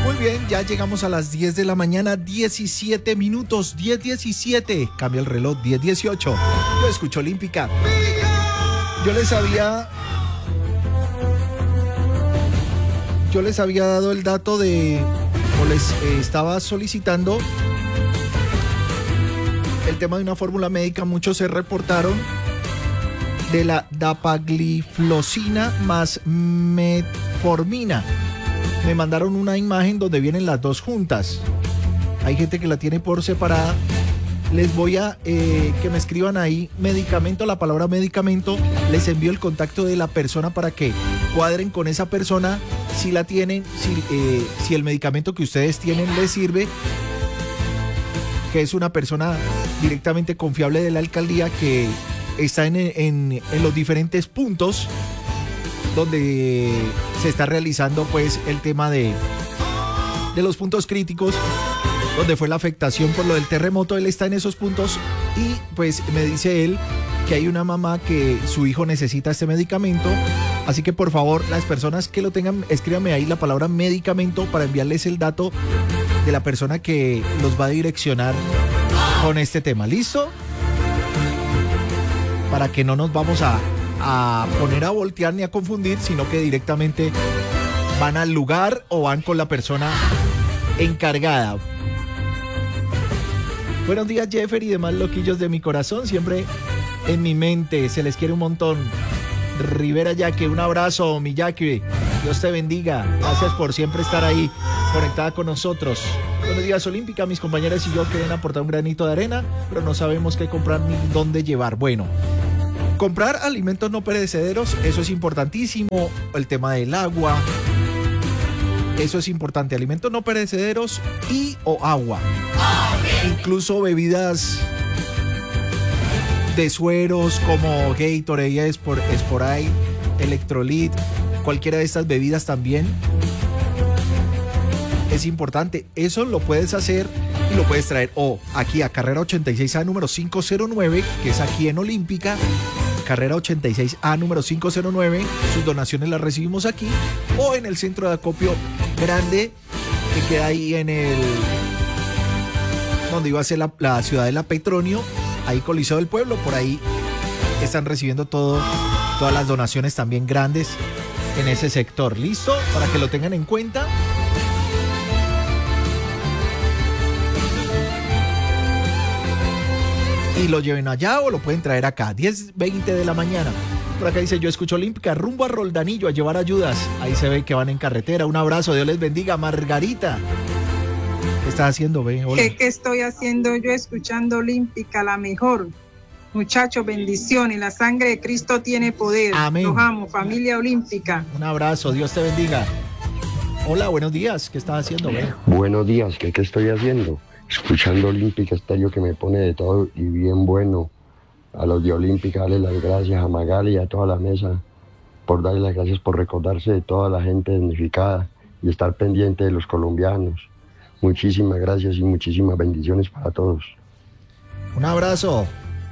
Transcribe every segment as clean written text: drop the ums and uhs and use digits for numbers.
Muy bien, ya llegamos a las 10 de la mañana, 17 minutos, 10:17. Cambia el reloj, 10:18. Yo escucho Olímpica. Yo les había dado el dato de, o les estaba solicitando el tema de una fórmula médica. Muchos se reportaron de la dapagliflozina más metformina. Me mandaron una imagen donde vienen las dos juntas. Hay gente que la tiene por separada. Les voy a que me escriban ahí medicamento, la palabra medicamento. Les envío el contacto de la persona para que cuadren con esa persona si la tienen, si el medicamento que ustedes tienen les sirve, que es una persona directamente confiable de la alcaldía que está en los diferentes puntos donde se está realizando pues el tema de los puntos críticos, donde fue la afectación por lo del terremoto. Él está en esos puntos y pues me dice él que hay una mamá que su hijo necesita este medicamento. Así que por favor, las personas que lo tengan, escríbanme ahí la palabra medicamento para enviarles el dato de la persona que los va a direccionar con este tema. ¿Listo? Para que no nos vamos a poner a voltear ni a confundir, sino que directamente van al lugar o van con la persona encargada. Buenos días, Jeffer y demás loquillos de mi corazón, siempre en mi mente, se les quiere un montón. Rivera Yaque, un abrazo, mi Yaque, Dios te bendiga, gracias por siempre estar ahí conectada con nosotros. Buenos días, Olímpica, mis compañeras y yo quieren aportar un granito de arena, pero no sabemos qué comprar ni dónde llevar. Bueno, comprar alimentos no perecederos, eso es importantísimo. El tema del agua, eso es importante. Alimentos no perecederos y o agua. Incluso bebidas de sueros como Gatorade, Sporite, Electrolit, cualquiera de estas bebidas también es importante. Eso lo puedes hacer y lo puedes traer o aquí a Carrera 86A número 509, que es aquí en Olímpica. Carrera 86A número 509, sus donaciones las recibimos aquí, o en el centro de acopio grande que queda ahí en el donde iba a ser la Ciudadela Petronio, ahí Coliseo del Pueblo. Por ahí están recibiendo todas las donaciones también grandes en ese sector. ¿Listo? Para que lo tengan en cuenta. Y lo lleven allá o lo pueden traer acá. 10:20 de la mañana. Por acá dice, yo escucho Olímpica, rumbo a Roldanillo a llevar ayudas. Ahí se ve que van en carretera. Un abrazo, Dios les bendiga. Margarita, ¿qué estás haciendo, ve? Hola. ¿Qué estoy haciendo yo escuchando Olímpica, la mejor? Muchachos, bendiciones. La sangre de Cristo tiene poder. Amén. Los amo, familia Olímpica. Un abrazo, Dios te bendiga. Hola, buenos días. ¿Qué estás haciendo, ve? Buenos días, ¿qué estoy haciendo? Escuchando Olímpica, estéreo que me pone de todo y bien bueno. A los de Olímpica, darle las gracias a Magali y a toda la mesa por darle las gracias por recordarse de toda la gente damnificada y estar pendiente de los colombianos. Muchísimas gracias y muchísimas bendiciones para todos. Un abrazo.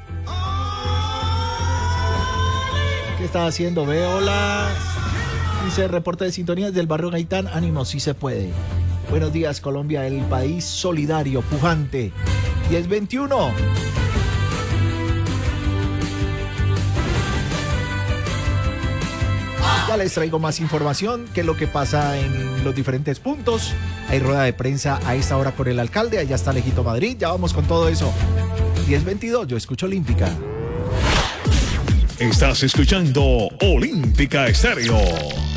¿Qué estás haciendo, ve? Hola. Dice, reporte de sintonías del barrio Gaitán. Ánimo, sí se puede. Buenos días, Colombia, el país solidario, pujante. 10:21. Ya les traigo más información, qué es lo que pasa en los diferentes puntos. Hay rueda de prensa a esta hora con el alcalde, allá está Lejito Madrid, ya vamos con todo eso. 10:22, yo escucho Olímpica. Estás escuchando Olímpica Estéreo.